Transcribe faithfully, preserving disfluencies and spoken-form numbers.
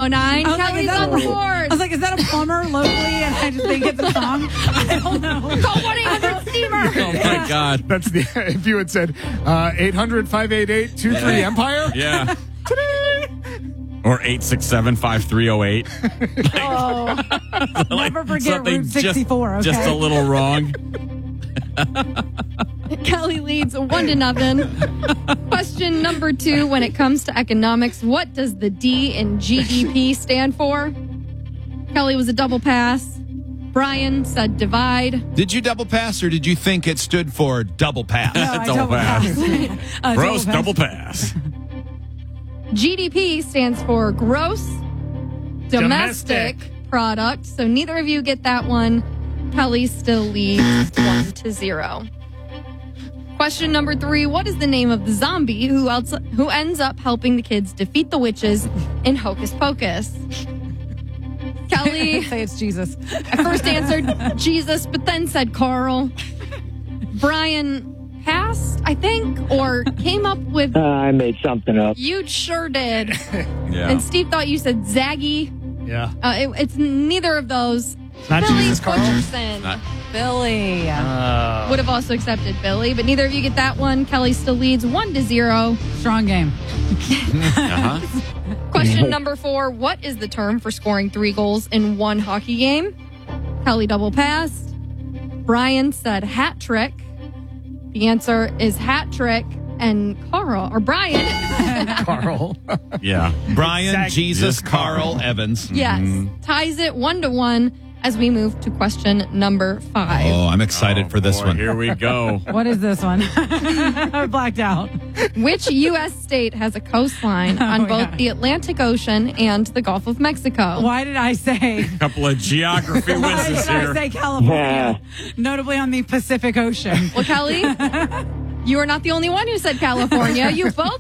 nine. I was like, Kelly's is that on the a- board. I was like, is that a plumber locally? And I just didn't get the song. I don't know. Call one eight hundred steamer. Oh, my God. That's the if you had said uh, eight hundred, five eight eight, two three Empire. Yeah. Or eight six seven, five three oh eight. Oh. Never forget Something Route sixty-four, just, okay? just a little wrong. Kelly leads one to nothing. Question number two. When it comes to economics, what does the D in G D P stand for? Kelly was a double pass. Brian said divide. Did you double pass or did you think it stood for double pass? No, I Double double pass. pass. Uh, Gross double double pass. G D P stands for gross domestic, Domestic. product. So neither of you get that one. Kelly still leads one to zero. Question number three. What is the name of the zombie who else, who ends up helping the kids defeat the witches in Hocus Pocus? Kelly Say it's Jesus. at first answered Jesus, but then said Carl. Brian passed, I think, or came up with, Uh, I made something up. you sure did. Yeah. And Steve thought you said Zaggy. Yeah. Uh, it, it's neither of those. Not Billy Jesus, Carl? Butcherson Not- Billy. Uh, would have also accepted Billy, but neither of you get that one. Kelly still leads one to zero. Strong game. Uh-huh. Question number four. What is the term for scoring three goals in one hockey game? Kelly double passed. Brian said hat trick. The answer is hat trick. And Carl, or Brian, Carl. Yeah. Brian, Zach- Jesus, Just Carl, Carl. Evans. yes, ties it one to one as we move to question number five. Oh, I'm excited Oh, for this boy, one. Here we go. What is this one? I blacked out. Which U S state has a coastline on Oh, both yeah. the Atlantic Ocean and the Gulf of Mexico? Why did I say? Couple of geography Why whizzes did I here. say California? Notably on the Pacific Ocean. Well, Kelly, you are not the only one who said California. You both